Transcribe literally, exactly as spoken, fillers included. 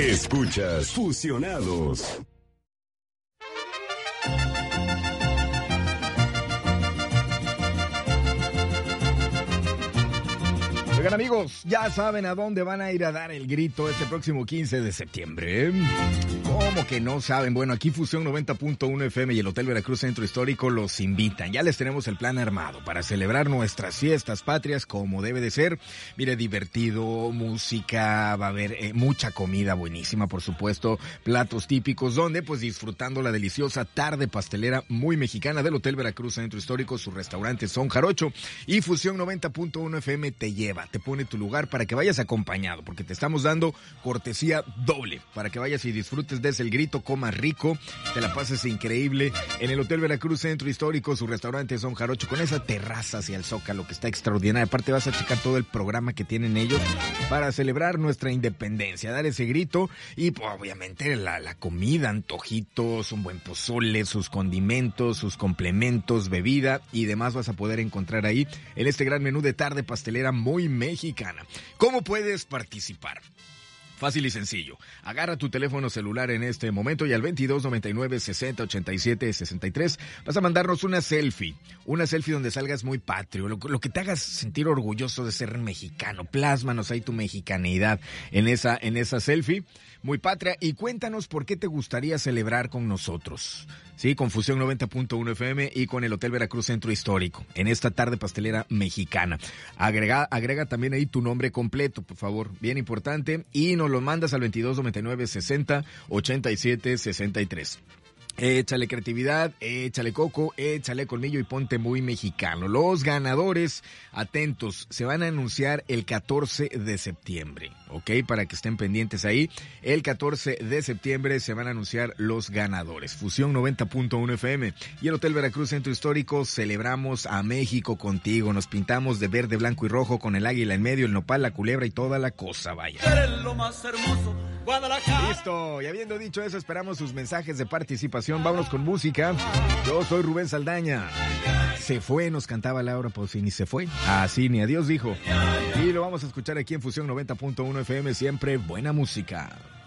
Escuchas Fusionados. Oigan, amigos, ya saben a dónde van a ir a dar el grito este próximo quince de septiembre. ¿Cómo que no saben? Bueno, aquí Fusión noventa punto uno F M y el Hotel Veracruz Centro Histórico los invitan. Ya les tenemos el plan armado para celebrar nuestras fiestas patrias como debe de ser. Mire, divertido, música, va a haber eh, mucha comida buenísima, por supuesto, platos típicos, donde pues disfrutando la deliciosa tarde pastelera muy mexicana del Hotel Veracruz Centro Histórico. Sus restaurantes son Jarocho y Fusión noventa punto uno F M te lleva, te pone tu lugar para que vayas acompañado, porque te estamos dando cortesía doble, para que vayas y disfrutes desde el grito, comas rico, te la pases increíble en el Hotel Veracruz Centro Histórico. Sus restaurantes son Jarocho, con esa terraza hacia el Zócalo que está extraordinaria. Aparte vas a checar todo el programa que tienen ellos para celebrar nuestra independencia, dar ese grito y pues, obviamente la, la comida, antojitos, un buen pozole, sus condimentos, sus complementos, bebida y demás vas a poder encontrar ahí en este gran menú de tarde pastelera muy mexicana. ¿Cómo puedes participar? Fácil y sencillo. Agarra tu teléfono celular en este momento y al veintidós noventa y nueve sesenta ochenta y siete sesenta y tres vas a mandarnos una selfie. Una selfie donde salgas muy patrio, lo, lo que te hagas sentir orgulloso de ser mexicano. Plásmanos ahí tu mexicanidad en esa, en esa selfie. Muy patria, y cuéntanos por qué te gustaría celebrar con nosotros. Sí, con Fusión noventa punto uno F M y con el Hotel Veracruz Centro Histórico en esta tarde pastelera mexicana. Agrega, agrega también ahí tu nombre completo, por favor, bien importante, y nos lo mandas al veintidós noventa y nueve sesenta ochenta y siete sesenta y tres. Échale creatividad, échale coco, échale colmillo y ponte muy mexicano. Los ganadores, atentos, se van a anunciar el catorce de septiembre, ¿ok? Para que estén pendientes ahí. El catorce de septiembre se van a anunciar los ganadores. Fusión noventa punto uno F M y el Hotel Veracruz Centro Histórico. Celebramos a México contigo. Nos pintamos de verde, blanco y rojo con el águila en medio, el nopal, la culebra y toda la cosa, vaya. Eres lo más hermoso, Guadalajara. Listo, y habiendo dicho eso, esperamos sus mensajes de participación. Vámonos con música. Yo soy Rubén Saldaña. Se fue, nos cantaba Laura Pausini. Se fue. Así ni adiós dijo. Y lo vamos a escuchar aquí en Fusión noventa punto uno F M. Siempre buena música.